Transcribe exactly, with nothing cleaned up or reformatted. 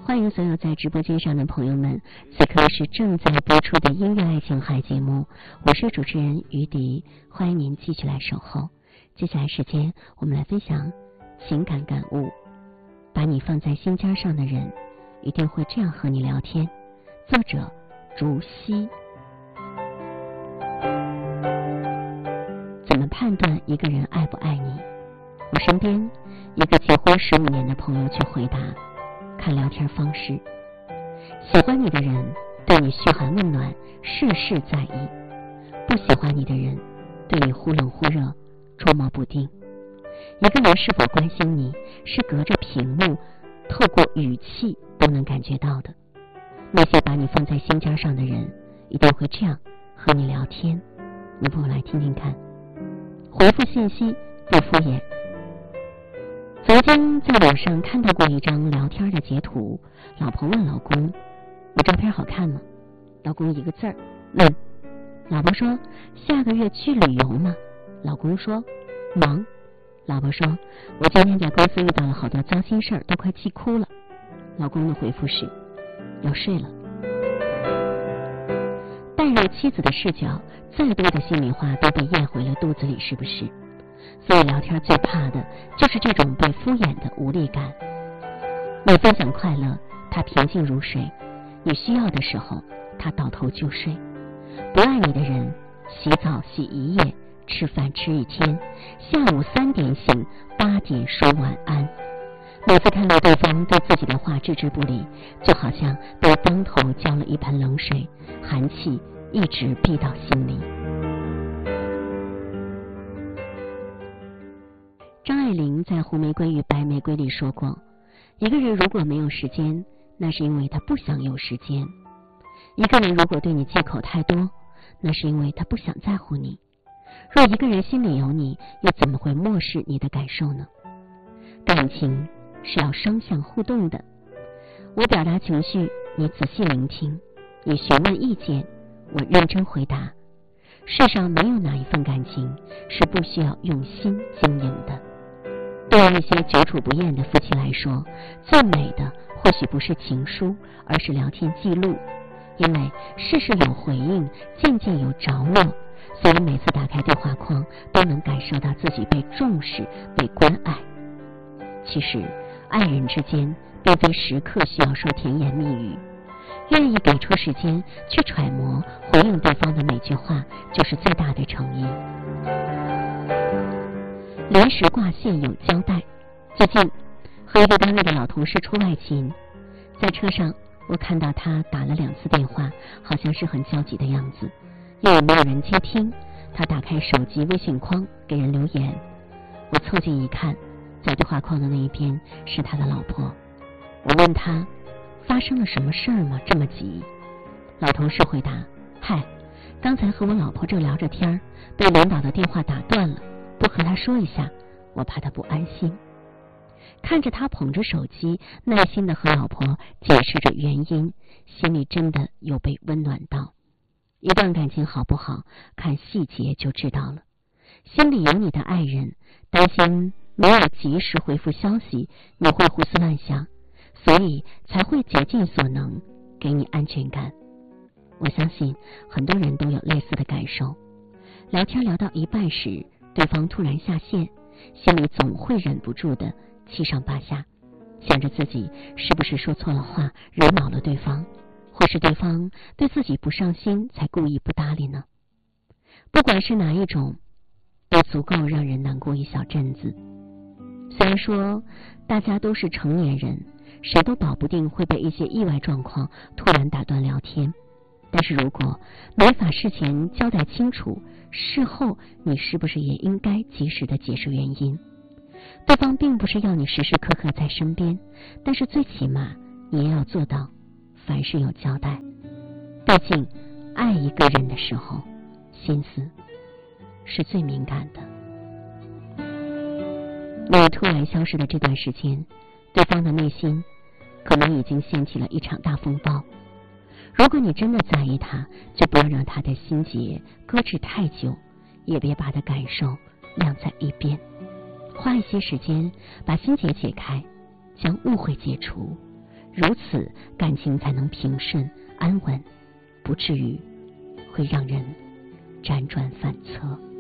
欢迎所有在直播间上的朋友们，此刻是正在播出的音乐爱情海节目，我是主持人于迪，欢迎您继续来守候。接下来时间，我们来分享情感感悟。把你放在心尖上的人，一定会这样和你聊天。作者竹溪。怎么判断一个人爱不爱你？我身边一个结婚十五年的朋友却回答：看聊天方式。喜欢你的人对你嘘寒问暖，事事在意；不喜欢你的人对你忽冷忽热，捉摸不定。一个人是否关心你，是隔着屏幕透过语气都能感觉到的。那些把你放在心尖上的人，一定会这样和你聊天。你不如来听听看。回复信息不敷衍。曾经在网上看到过一张聊天的截图，老婆问老公：我照片好看吗？老公一个字儿：嗯。老婆说：下个月去旅游吗？老公说：忙。老婆说：我今天在公司遇到了好多糟心事儿，都快气哭了。老公的回复是：要睡了。带入妻子的视角，再多的心里话都被咽回了肚子里，是不是？所以聊天最怕的就是这种被敷衍的无力感。你分享快乐，他平静如水；你需要的时候，他倒头就睡。不爱你的人，洗澡洗一夜，吃饭吃一天，下午三点醒，八点说晚安。每次看到对方对自己的话置之不理，就好像被当头浇了一盆冷水，寒气一直逼到心里。张爱玲在《红玫瑰与白玫瑰》里说过，一个人如果没有时间，那是因为他不想有时间；一个人如果对你借口太多，那是因为他不想在乎你。若一个人心里有你，又怎么会漠视你的感受呢？感情是要双向互动的。我表达情绪，你仔细聆听；你询问意见，我认真回答。世上没有哪一份感情是不需要用心经营的。对于一些久处不厌的夫妻来说，最美的或许不是情书，而是聊天记录。因为事事有回应，件件有着落，所以每次打开对话框都能感受到自己被重视，被关爱。其实爱人之间并非时刻需要说甜言蜜语，愿意给出时间去揣摩回应对方的每句话，就是最大的诚意。临时挂线有交代。最近和一个单位的老同事出外勤，在车上我看到他打了两次电话，好像是很焦急的样子，又有没有人接听。他打开手机微信框给人留言，我凑近一看，在对话框的那一边是他的老婆。我问他发生了什么事儿吗？这么急？老同事回答：嗨，刚才和我老婆正聊着天，被领导的电话打断了，不和他说一下，我怕他不安心。看着他捧着手机，耐心的和老婆解释着原因，心里真的有被温暖到。一段感情好不好，看细节就知道了。心里有你的爱人，担心没有及时回复消息，你会胡思乱想，所以才会竭尽所能给你安全感。我相信很多人都有类似的感受。聊天聊到一半时，对方突然下线，心里总会忍不住的七上八下，想着自己是不是说错了话，惹恼了对方，或是对方对自己不上心才故意不搭理呢？不管是哪一种，都足够让人难过一小阵子。虽然说大家都是成年人，谁都保不定会被一些意外状况突然打断聊天，但是如果没法事前交代清楚，事后你是不是也应该及时的解释原因？对方并不是要你时时刻刻在身边，但是最起码你也要做到凡事有交代。毕竟爱一个人的时候，心思是最敏感的。你突然消失的这段时间，对方的内心可能已经掀起了一场大风暴。如果你真的在意他，就不要让他的心结搁置太久，也别把他感受晾在一边。花一些时间把心结解开，将误会解除， 如此感情才能平顺安稳，不至于会让人辗转反侧。